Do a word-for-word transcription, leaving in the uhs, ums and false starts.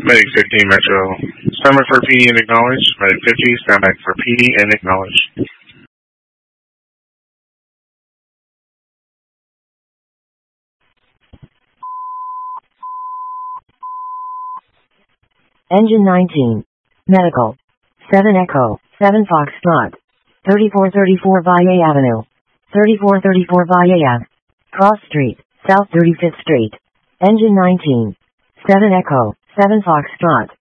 Medic fifteen Metro. Stand by for P D and acknowledge. Medic fifty, stand by for P D and acknowledge. Engine nineteen. Medical. seven Echo. seven Foxtrot. thirty-four thirty-four Valle Avenue. thirty-four thirty-four Valle Ave. Cross Street. South thirty-fifth Street. Engine nineteen. seven Echo. seven Foxtrot.